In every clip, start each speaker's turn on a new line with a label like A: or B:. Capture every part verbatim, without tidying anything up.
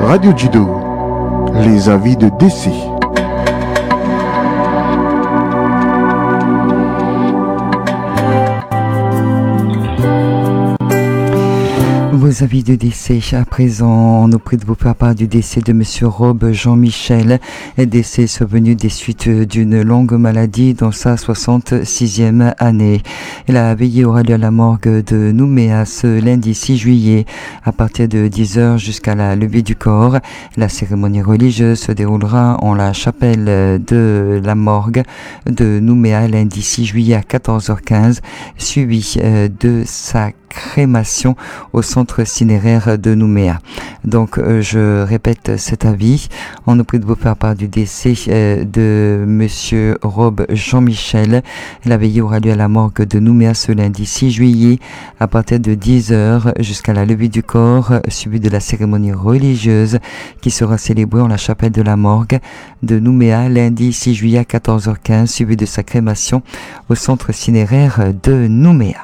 A: Radio Judo, les avis de décès.
B: Vos avis de décès à présent, on nous prie de vous faire part du décès de Monsieur Rob Jean-Michel, décès survenu des suites d'une longue maladie dans sa soixante-sixième année. La veillée aura lieu à la morgue de Nouméa ce lundi six juillet à partir de dix heures jusqu'à la levée du corps. La cérémonie religieuse se déroulera en la chapelle de la morgue de Nouméa lundi six juillet à quatorze heures quinze, suivi de sa crémation au centre cinéraire de Nouméa. Donc euh, je répète cet avis, on nous prie de vous faire part du décès euh, de Monsieur Rob Jean-Michel. La veillée aura lieu à la morgue de Nouméa ce lundi six juillet à partir de dix heures jusqu'à la levée du corps, suivi de la cérémonie religieuse qui sera célébrée en la chapelle de la morgue de Nouméa lundi six juillet à quatorze heures quinze, suivi de sa crémation au centre cinéraire de Nouméa.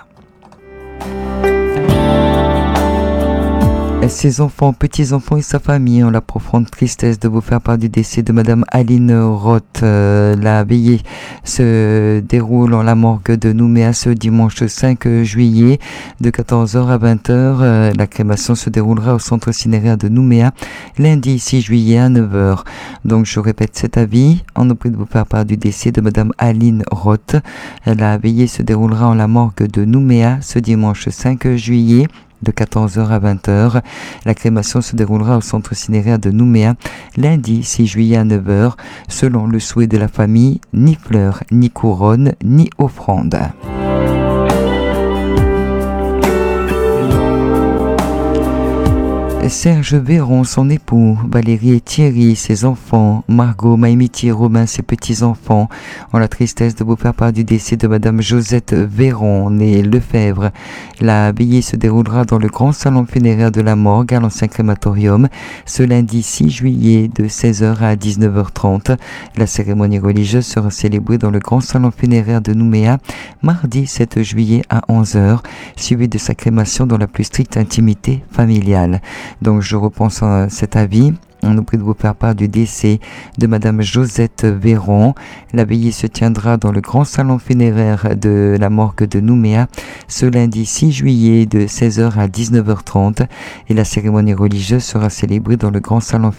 B: Ses enfants, petits-enfants et sa famille ont la profonde tristesse de vous faire part du décès de Madame Aline Roth. Euh, la veillée se déroule en la morgue de Nouméa ce dimanche cinq juillet de quatorze heures à vingt heures. Euh, la crémation se déroulera au centre cinéraire de Nouméa lundi six juillet à neuf heures. Donc je répète cet avis, on nous prie de vous faire part du décès de Madame Aline Roth. La veillée se déroulera en la morgue de Nouméa ce dimanche cinq juillet de quatorze heures à vingt heures. La crémation se déroulera au centre cinéraire de Nouméa lundi six juillet à neuf heures. Selon le souhait de la famille, ni fleurs, ni couronne, ni offrande. Serge Véron, son époux, Valérie et Thierry, ses enfants, Margot, Maïmiti et Romain, ses petits-enfants, ont la tristesse de vous faire part du décès de Madame Josette Véron, née Lefebvre. La veillée se déroulera dans le grand salon funéraire de la morgue à l'ancien crématorium ce lundi six juillet de seize heures à dix-neuf heures trente. La cérémonie religieuse sera célébrée dans le grand salon funéraire de Nouméa mardi sept juillet à onze heures, suivie de sa crémation dans la plus stricte intimité familiale. Donc je repense à cet avis. On nous prie de vous faire part du décès de Madame Josette Véron. La veillée se tiendra dans le grand salon funéraire de la morgue de Nouméa ce lundi six juillet de seize heures à dix-neuf heures trente et la cérémonie religieuse sera célébrée dans le grand salon